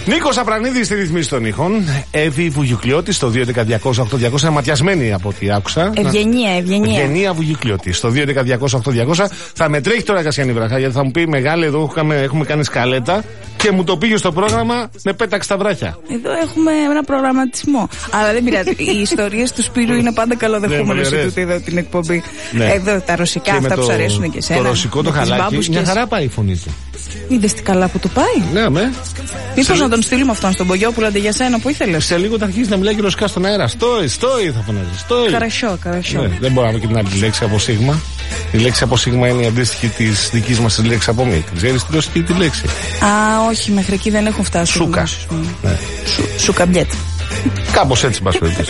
Νίκος Απρανίδης στη ρυθμίση των ήχων. Εύη Βουγιουκλιώτη στο 2.11.200.8.200. Ματιασμένη από ό,τι άκουσα. Ευγενία Βουγιουκλιώτη στο 2.11.200.8.200. Θα με τρέχει τώρα Κασιανή Βραχά, γιατί θα μου πει μεγάλη, εδώ έχουμε κάνει σκαλέτα και μου το πήγε στο πρόγραμμα, με πέταξε τα βράχια. Εδώ έχουμε ένα προγραμματισμό. Αλλά δεν πειράζει. Οι ιστορίες του Σπύρου είναι πάντα καλοδεχούμενες σε τούτη εδώ την εκπομπή. Ναι. Εδώ τα ρωσικά, αυτά που σου αρέσουν και εσένα. Το ρωσικό το χαλάκι, μια χαρά πάει η φωνή του. Είδες τι καλά που του πάει. Ναι, με. Μήπως να τον στείλουμε αυτόν στον Πογιόπουλο αντί για σένα που ήθελες. Σε λίγο θα αρχίσει να μιλάει και ρωσικά στον αέρα. Στόι θα φωνάζει. Καρασιό. Ναι, δεν μπορώ να πω και την άλλη λέξη από σίγμα. Η λέξη από σίγμα είναι η αντίστοιχη τη δική μα λέξη από μη. Ξέρει τη ρωσική τη λέξη. Α, όχι, μέχρι εκεί δεν έχουν φτάσει. Σούκα. Ναι. Σουκαμπιέτ. Κάπως έτσι πας περιπτώσει.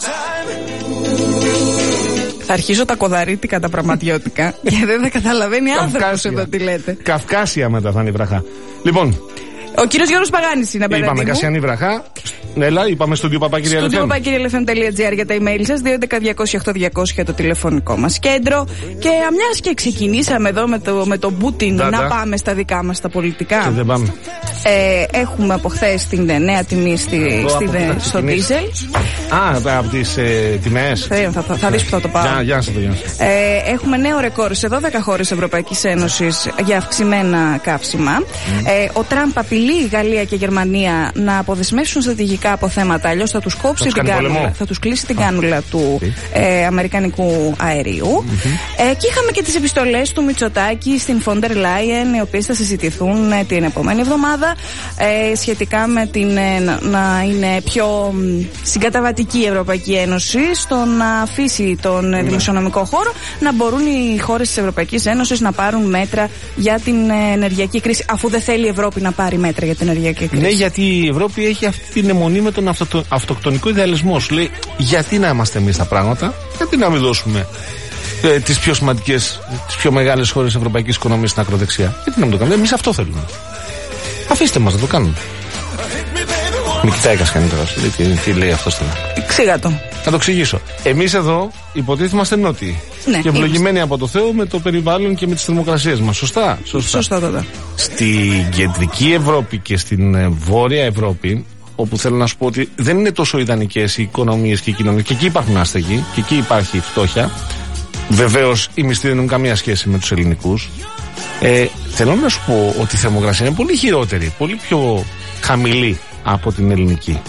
Θα αρχίσω τα κοδαρίτικα τα πραγματιώτικα και δεν θα καταλαβαίνει άνθρωπος εδώ τι λέτε. Καυκάσια μετά θα είναι η βραχά. Λοιπόν, ο κύριος Γιώργος Παγάνης είναι απέναντι μου. Είπαμε Κασιανή Βραχά. Έλα, είπαμε στο studio@papakirialfm.gr για τα email σας, 2.11.200.8.200 το τηλεφωνικό μας κέντρο. Και μιας και ξεκινήσαμε εδώ με τον Πούτιν να πάμε στα δικά μας τα πολιτικά. Και δεν πάμε. Έχουμε από χθες την νέα τιμή στο δίζελ. Από τις τιμές. Θα δεις που θα το πάω. Έχουμε νέο ρεκόρ σε 12 χώρες Ευρωπαϊκής Ένωσης για αυξημένα καύσιμα. Ο Τραμπ απειλεί Γαλλία και Γερμανία να αποδεσμεύσουν στρατηγικά αποθέματα, αλλιώς θα τους κόψει την κάνουλα, θα τους κλείσει την κάνουλα του αμερικανικού αερίου. Και είχαμε και τις επιστολές του Μητσοτάκη στην Φόντερ Λάιεν, οι οποίες θα συζητηθούν την επόμενη εβδομάδα, σχετικά με να είναι πιο συγκαταβατική η Ευρωπαϊκή Ένωση στο να αφήσει τον δημοσιονομικό χώρο, να μπορούν οι χώρες της Ευρωπαϊκής Ένωσης να πάρουν μέτρα για την ενεργειακή κρίση, αφού δεν θέλει η Ευρώπη να πάρει μέτρα για την ενεργειακή κρίση. Ναι, γιατί η Ευρώπη έχει αυτή την αιμονή με τον αυτοκτονικό ιδεαλισμό. Σου λέει, γιατί να είμαστε εμείς τα πράγματα, γιατί να μην δώσουμε τις πιο σημαντικές, τις πιο μεγάλες χώρες της ευρωπαϊκής οικονομίας στην ακροδεξιά. Γιατί να μην το κάνουμε, εμείς αυτό θέλουμε. Αφήστε μας να το κάνουμε. Μην κοιτάει κανένα τώρα, τι λέει αυτό τώρα. Ξήγατο. Θα το εξηγήσω. Εμείς εδώ υποτίθεται είμαστε νότιοι. Ναι, και ευλογημένοι από το Θεό με το περιβάλλον και με τις θερμοκρασίες μας. Σωστά. Σωστά τότε. Στην κεντρική Ευρώπη και στην βόρεια Ευρώπη, όπου θέλω να σου πω ότι δεν είναι τόσο ιδανικές οι οικονομίες και οι κοινωνίες, και εκεί υπάρχουν άστεγοι, και εκεί υπάρχει φτώχεια. Βεβαίως οι μισθοί δεν έχουν καμία σχέση με τους ελληνικούς. Θέλω να σου πω ότι η θερμοκρασία είναι πολύ χειρότερη, πολύ πιο χαμηλή από την ελληνική.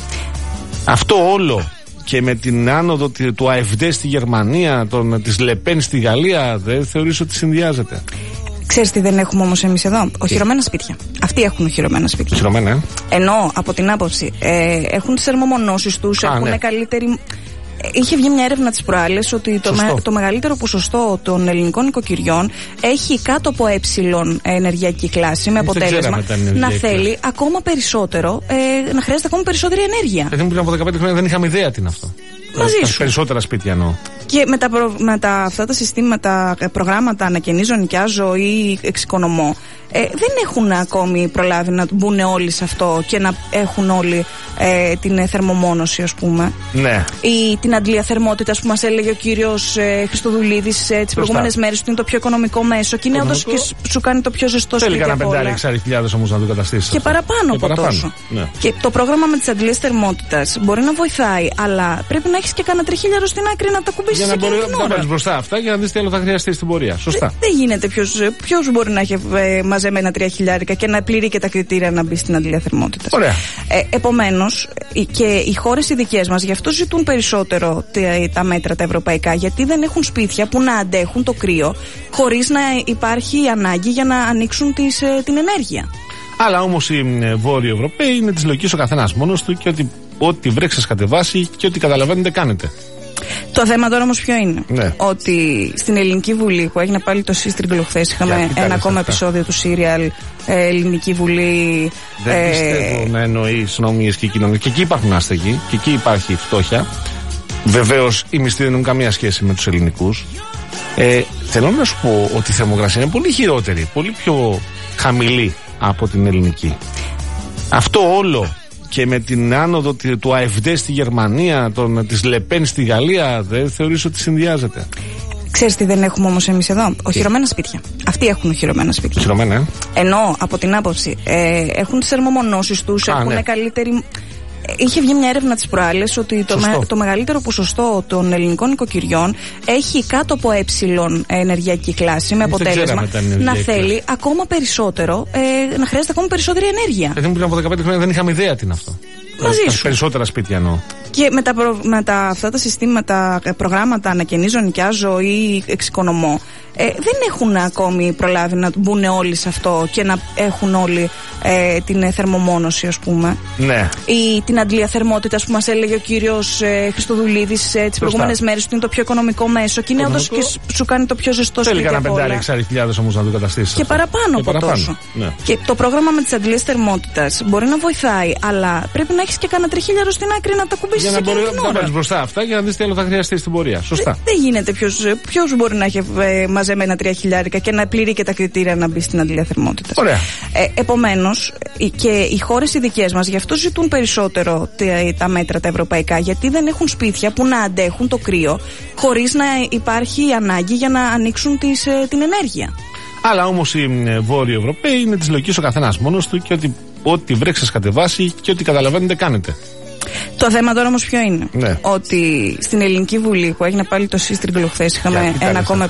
Αυτό όλο και με την άνοδο του AfD στη Γερμανία, της Λεπέν στη Γαλλία, δεν θεωρείς ότι συνδυάζεται? Ξέρεις τι δεν έχουμε όμως εμείς εδώ? Οχυρωμένα σπίτια. Αυτοί έχουν οχυρωμένα σπίτια. Οχυρωμένα, Ενώ από την άποψη έχουν τις θερμομονώσεις τους, έχουν καλύτερη. Είχε βγει μια έρευνα τις προάλλες ότι το μεγαλύτερο ποσοστό των ελληνικών νοικοκυριών έχει κάτω από ενεργειακή κλάση, με αποτέλεσμα να θέλει ακόμα περισσότερο, να χρειάζεται ακόμα περισσότερη ενέργεια. Γιατί πριν από 15 χρόνια δεν είχαμε ιδέα τι είναι αυτό. Μαζί σου. Περισσότερα σπίτια εννοώ. Και με αυτά τα συστήματα, προγράμματα ανακαινίζω, νοικιάζω ή εξοικονομώ, δεν έχουν ακόμη προλάβει να μπουν όλοι σε αυτό και να έχουν όλοι την θερμομόνωση, ας πούμε. Ναι. Ή την αντλία θερμότητας που μας έλεγε ο κύριος Χριστοδουλίδης τις προηγούμενες μέρες, ότι είναι το πιο οικονομικό μέσο και είναι όντως και σου κάνει το πιο ζεστό σπίτι. Θέλει κανένα 5.000 όμως να το καταστήσει. Και παραπάνω από τόσο. Ναι. Και το πρόγραμμα με τις αντλίες θερμότητας μπορεί να βοηθάει, αλλά πρέπει να έχεις και κανένα 3.000 στην άκρη να τα κουμπίσεις για να μπορεί να πάρεις μπροστά αυτά και να δεις τι άλλο θα χρειαστεί στην πορεία. Σωστά. Δεν γίνεται. Ποιος μπορεί να έχει μαζεμένα 3.000 και να πληρεί και τα κριτήρια να μπει στην αντλία θερμότητας. Ωραία. Επομένως, και οι χώρες οι δικές μας γι' αυτό ζητούν περισσότερο τα μέτρα τα ευρωπαϊκά, γιατί δεν έχουν σπίτια που να αντέχουν το κρύο χωρίς να υπάρχει ανάγκη για να ανοίξουν την ενέργεια. Αλλά όμως οι Βόρειοι Ευρωπαίοι είναι της λογικής ο καθένας μόνος του και ό,τι βρέξει κατεβάσει και ό,τι καταλαβαίνετε κάνετε. Το θέμα τώρα όμως ποιο είναι? Ναι. Ότι στην Ελληνική Βουλή που έγινε πάλι το σύστριγγλο χθες, είχαμε ένα ακόμα επεισόδιο του σύριαλ Ελληνική Βουλή. Δεν πιστεύω να εννοεί νομίες και κοινωνίες. Και εκεί υπάρχουν άστεγοι, και εκεί υπάρχει φτώχεια. Βεβαίως οι μισθοί δεν έχουν καμία σχέση με τους ελληνικούς. Θέλω να σου πω ότι η θερμοκρασία είναι πολύ χειρότερη, πολύ πιο χαμηλή από την ελληνική. Αυτό όλο και με την άνοδο του AfD στη Γερμανία, της Λεπέν στη Γαλλία, δεν θεωρείς ότι συνδυάζεται? Ξέρεις τι δεν έχουμε όμως εμείς εδώ? Οχυρωμένα σπίτια. Αυτοί αυτοί έχουν οχυρωμένα σπίτια. Οχυρωμένα, Ενώ από την άποψη έχουν τις θερμομονώσεις τους, έχουν καλύτερη. Είχε βγει μια έρευνα τις προάλλες ότι το μεγαλύτερο ποσοστό των ελληνικών οικοκυριών έχει κάτω από ενεργειακή κλάση, με αποτέλεσμα να θέλει ακόμα περισσότερο, να χρειάζεται ακόμα περισσότερη ενέργεια. Πριν από 15 χρόνια δεν είχαμε ιδέα τι είναι αυτό. Μαζί σου. Περισσότερα σπίτια εννοώ. Και αυτά τα συστήματα, προγράμματα ανακαινίζω, νοικιάζω ή εξοικονομώ, δεν έχουν ακόμη προλάβει να μπουν όλοι σε αυτό και να έχουν όλοι την θερμομόνωση, ας πούμε. Ναι. Ή την αντλία θερμότητας που μας έλεγε ο κύριος Χριστοδουλίδης τις προηγούμενες μέρες, ότι είναι το πιο οικονομικό μέσο και είναι όντως και σου κάνει το πιο ζεστό σπίτι. Θέλει κανένα 5.000 όμως να το καταστήσει. Και παραπάνω από τόσο. Ναι. Και το πρόγραμμα με τις αντλίες θερμότητας μπορεί να βοηθάει, αλλά πρέπει να έχεις και κανένα 3.000 στην άκρη να τα κουμπίσεις. Για να μπορεί να πάρεις μπροστά αυτά για να δεις τι άλλο θα χρειαστεί στην πορεία. Σωστά. Δεν γίνεται. Ποιος μπορεί να έχει μαζεμένα 3.000 και να πληρεί και τα κριτήρια να μπει στην αντλία θερμότητας. Ωραία. Επομένως, και οι χώρες οι δικές μας γι' αυτό ζητούν περισσότερο τα μέτρα τα ευρωπαϊκά, γιατί δεν έχουν σπίτια που να αντέχουν το κρύο χωρίς να υπάρχει ανάγκη για να ανοίξουν την ενέργεια. Αλλά όμως οι Βόρειοι Ευρωπαίοι είναι της λογικής ο καθένας μόνος του και ό,τι βρέξεις κατεβάσει και ό,τι καταλαβαίνετε κάνετε. Το θέμα τώρα όμως ποιο είναι? Ναι. Ότι στην Ελληνική Βουλή που έγινε πάλι το σύστριγγλο χθες, είχαμε 1,7